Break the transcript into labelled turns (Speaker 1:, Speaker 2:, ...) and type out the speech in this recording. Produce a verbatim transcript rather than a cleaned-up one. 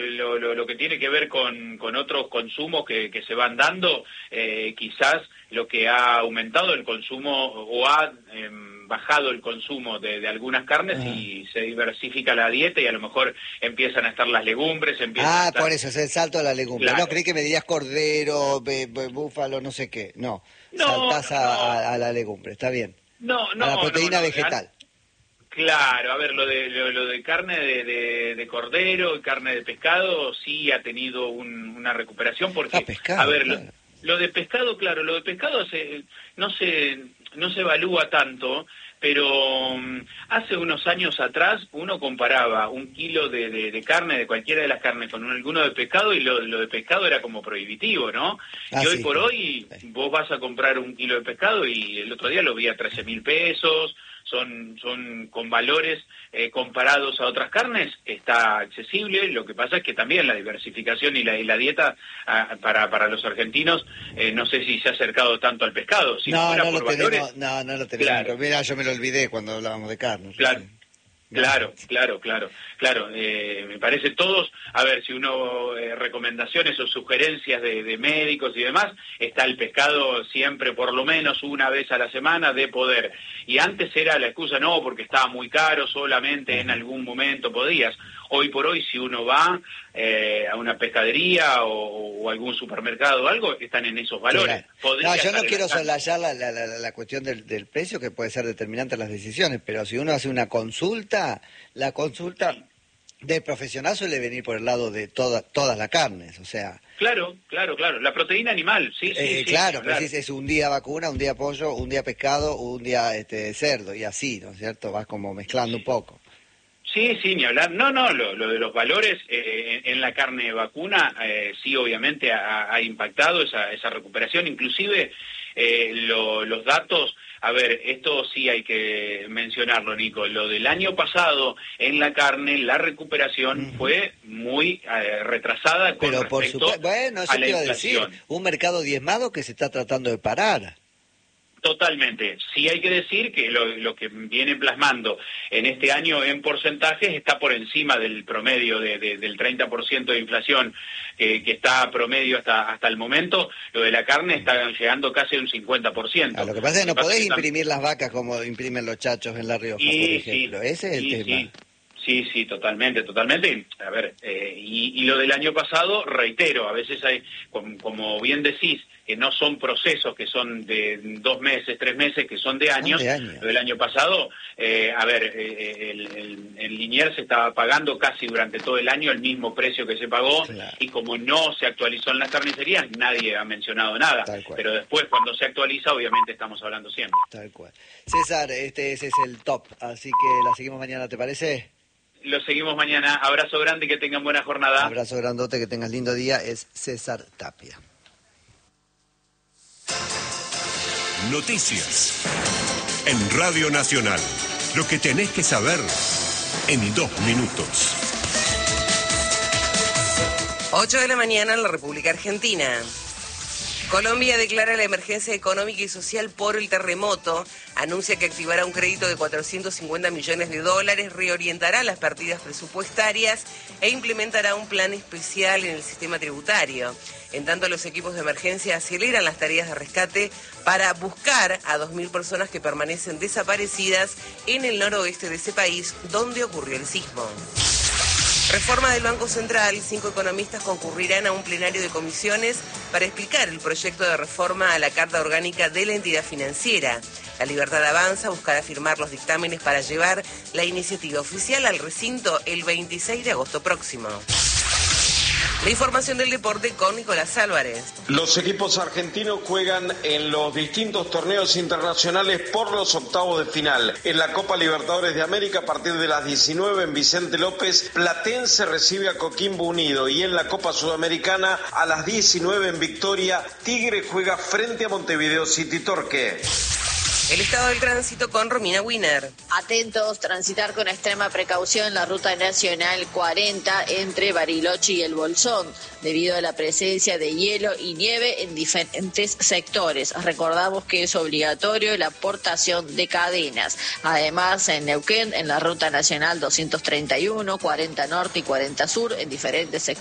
Speaker 1: Lo, lo, lo que tiene que ver con, con otros consumos que, que se van dando, eh, quizás lo que ha aumentado el consumo o ha eh, bajado el consumo de, de algunas carnes uh-huh. y se diversifica la dieta y a lo mejor empiezan a estar las legumbres. Empiezan
Speaker 2: ah,
Speaker 1: a estar...
Speaker 2: por eso es el salto a la legumbre. Claro. No, creí que me dirías cordero, be, be, búfalo, no sé qué. No, no saltás no, a, no. A, a la legumbre, está bien.
Speaker 1: No, no,
Speaker 2: a la proteína
Speaker 1: no, no,
Speaker 2: vegetal.
Speaker 1: Claro, a ver, lo de lo, lo de carne de, de, de cordero y carne de pescado sí ha tenido un, una recuperación porque,
Speaker 2: ah, pescado,
Speaker 1: a ver,
Speaker 2: claro.
Speaker 1: lo, lo de pescado, claro, lo de pescado se, no se no se evalúa tanto, pero um, hace unos años atrás uno comparaba un kilo de, de, de carne, de cualquiera de las carnes, con un, alguno de pescado y lo, lo de pescado era como prohibitivo, ¿no? Ah, y hoy sí, por sí. hoy sí. vos vas a comprar un kilo de pescado y el otro día lo vi a trece mil pesos. Son, son con valores eh, comparados a otras carnes, está accesible. Lo que pasa es que también la diversificación y la, y la dieta a, para, para los argentinos, eh, no sé si se ha acercado tanto al pescado. Si
Speaker 2: no,
Speaker 1: fuera
Speaker 2: no,
Speaker 1: por
Speaker 2: lo
Speaker 1: valores,
Speaker 2: tenemos, no, no lo tenemos. Claro. Mira, yo me lo olvidé cuando hablábamos de carne.
Speaker 1: Claro. Claro, claro, claro, claro. Eh, me parece todos, a ver, si uno, eh, recomendaciones o sugerencias de, de médicos y demás, está el pescado siempre por lo menos una vez a la semana de poder. Y antes era la excusa, no, porque estaba muy caro, solamente en algún momento podías. Hoy por hoy, si uno va eh, a una pescadería o, o algún supermercado o algo, están en esos valores.
Speaker 2: Claro. No, yo no quiero soslayar la, la, la, la cuestión del, del precio, que puede ser determinante en las decisiones, pero si uno hace una consulta, la consulta del profesional suele venir por el lado de toda, todas las carnes, o sea...
Speaker 1: Claro, claro, claro. La proteína animal, sí, sí.
Speaker 2: Eh,
Speaker 1: sí
Speaker 2: claro,
Speaker 1: sí,
Speaker 2: pero si es un día vacuna, un día pollo, un día pescado, un día este cerdo, y así, ¿no es cierto? Vas como mezclando un poco.
Speaker 1: Sí, sí, ni hablar. No, no, lo, lo de los valores eh, en la carne vacuna eh, sí, obviamente ha, ha impactado esa, esa recuperación. Inclusive eh, lo, los datos, a ver, esto sí hay que mencionarlo, Nico. Lo del año pasado en la carne, la recuperación uh-huh. fue muy eh, retrasada con
Speaker 2: Pero por
Speaker 1: respecto
Speaker 2: supuesto, bueno, eso
Speaker 1: a la
Speaker 2: te iba a
Speaker 1: inflación.
Speaker 2: decir, un mercado diezmado que se está tratando de parar.
Speaker 1: Totalmente. Sí hay que decir que lo, lo que viene plasmando en este año en porcentajes está por encima del promedio de, de, del treinta por ciento de inflación eh, que está promedio hasta hasta el momento. Lo de la carne está llegando casi a un cincuenta por ciento.
Speaker 2: Ah, lo que pasa es que no podés imprimir las vacas como imprimen los chachos en La Rioja,
Speaker 1: y,
Speaker 2: por ejemplo.
Speaker 1: Sí,
Speaker 2: Ese es
Speaker 1: sí,
Speaker 2: el tema.
Speaker 1: Sí. Sí, sí, totalmente, totalmente. A ver, eh, y, y lo del año pasado, reitero, a veces hay, como, como bien decís, que no son procesos que son de dos meses, tres meses, que son de años.
Speaker 2: De años.
Speaker 1: Lo del año pasado, eh, a ver, eh, el, el, el Liniers se estaba pagando casi durante todo el año el mismo precio que se pagó, claro. Y como no se actualizó en las carnicerías, nadie ha mencionado nada. Pero después, cuando se actualiza, obviamente estamos hablando siempre.
Speaker 2: Tal cual. César, este ese es el top, así que la seguimos mañana, ¿te parece?
Speaker 1: Lo seguimos mañana. Abrazo grande y que tengan buena jornada.
Speaker 2: Abrazo grandote, que tengas lindo día. Es César Tapia.
Speaker 3: Noticias en Radio Nacional. Lo que tenés que saber en dos minutos.
Speaker 4: ocho de la mañana en la República Argentina. Colombia declara la emergencia económica y social por el terremoto, anuncia que activará un crédito de cuatrocientos cincuenta millones de dólares, reorientará las partidas presupuestarias e implementará un plan especial en el sistema tributario. En tanto, los equipos de emergencia aceleran las tareas de rescate para buscar a dos mil personas que permanecen desaparecidas en el noroeste de ese país, donde ocurrió el sismo. Reforma del Banco Central. Cinco economistas concurrirán a un plenario de comisiones para explicar el proyecto de reforma a la Carta Orgánica de la entidad financiera. La Libertad Avanza buscará firmar los dictámenes para llevar la iniciativa oficial al recinto el veintiséis de agosto próximo. La información del deporte con Nicolás Álvarez.
Speaker 5: Los equipos argentinos juegan en los distintos torneos internacionales por los octavos de final. En la Copa Libertadores de América, a partir de las diecinueve en Vicente López, Platense recibe a Coquimbo Unido. Y en la Copa Sudamericana, a las diecinueve en Victoria, Tigre juega frente a Montevideo City Torque.
Speaker 4: El estado del tránsito con Romina Wiener.
Speaker 6: Atentos, transitar con extrema precaución la ruta nacional cuarenta entre Bariloche y El Bolsón, debido a la presencia de hielo y nieve en diferentes sectores. Recordamos que es obligatorio la portación de cadenas. Además, en Neuquén, en la ruta nacional doscientos treinta y uno, cuarenta Norte y cuarenta Sur, en diferentes sectores